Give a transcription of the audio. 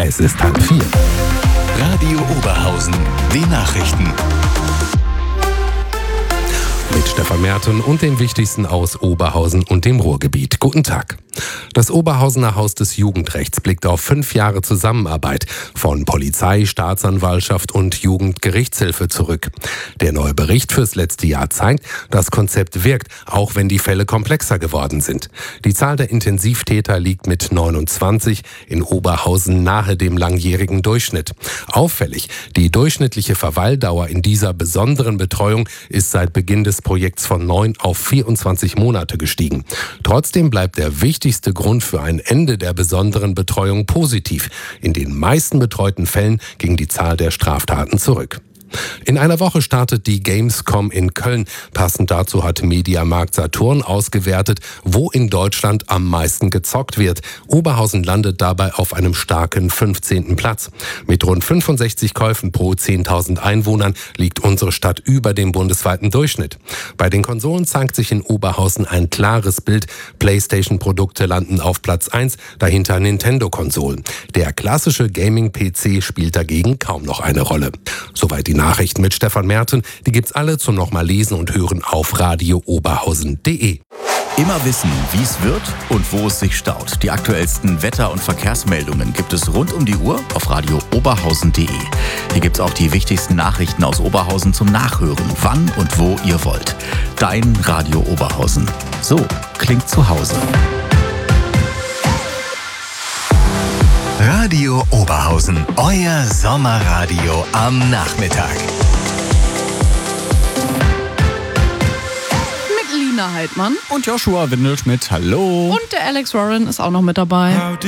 Es ist 3:30. Radio Oberhausen, die Nachrichten. Mit Stefan Merten und den Wichtigsten aus Oberhausen und dem Ruhrgebiet. Guten Tag. Das Oberhausener Haus des Jugendrechts blickt auf 5 Jahre Zusammenarbeit von Polizei, Staatsanwaltschaft und Jugendgerichtshilfe zurück. Der neue Bericht fürs letzte Jahr zeigt, das Konzept wirkt, auch wenn die Fälle komplexer geworden sind. Die Zahl der Intensivtäter liegt mit 29 in Oberhausen nahe dem langjährigen Durchschnitt. Auffällig, die durchschnittliche Verweildauer in dieser besonderen Betreuung ist seit Beginn des Projekts von 9 auf 24 Monate gestiegen. Trotzdem bleibt der wichtigste Grund für ein Ende der besonderen Betreuung positiv. In den meisten betreuten Fällen ging die Zahl der Straftaten zurück. In einer Woche startet die Gamescom in Köln. Passend dazu hat Mediamarkt Saturn ausgewertet, wo in Deutschland am meisten gezockt wird. Oberhausen landet dabei auf einem starken 15. Platz. Mit rund 65 Käufen pro 10.000 Einwohnern liegt unsere Stadt über dem bundesweiten Durchschnitt. Bei den Konsolen zeigt sich in Oberhausen ein klares Bild. PlayStation-Produkte landen auf Platz 1, dahinter Nintendo-Konsolen. Der klassische Gaming-PC spielt dagegen kaum noch eine Rolle. Soweit die Nachrichten mit Stefan Merten. Die gibt's alle zum nochmal lesen und hören auf radiooberhausen.de. Immer wissen, wie es wird und wo es sich staut. Die aktuellsten Wetter- und Verkehrsmeldungen gibt es rund um die Uhr auf radiooberhausen.de. Hier gibt's auch die wichtigsten Nachrichten aus Oberhausen zum Nachhören, wann und wo ihr wollt. Dein Radio Oberhausen. So klingt zu Hause. Radio Oberhausen, euer Sommerradio am Nachmittag. Mit Lina Heidmann. Und Joshua Windelschmidt, hallo. Und der Alex Warren ist auch noch mit dabei.